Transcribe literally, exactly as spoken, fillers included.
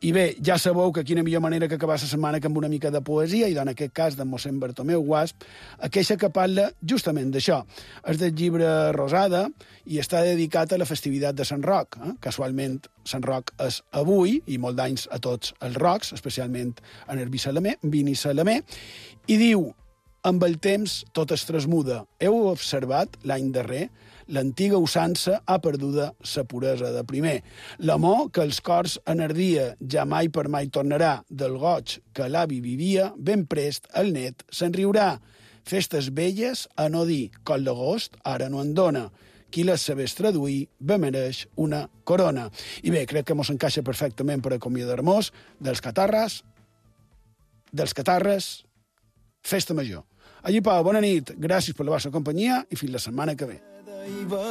I bé, ja sabeu que quina millor manera que acabar la setmana que amb una mica de poesia, i en aquest cas de mossèn Bartomeu Guasp, a queixa que parla justament d'això. És del llibre Rosada i està dedicat a la festivitat de Sant Roc. Eh? Casualment, Sant Roc és avui, i molt d'anys a tots els rocs, especialment en el vinissalamé, i diu: amb el temps tot es trasmuda. Heu observat l'any darrer? L'antiga usança ha perduda sa puresa de primer. L'amor que els cors enardia ja mai per mai tornarà. Del goig que l'avi vivia, ben prest el net se'n riurà. Festes velles a no dir, com l'agost ara no en dona. Qui les sabés traduir bé mereix una corona. I bé, crec que mos encaixa perfectament per acomiadar-nos dels catarres, dels catarres, festa major. Allí, Pau, bona nit, gràcies per la vostra companyia i fins la setmana que ve.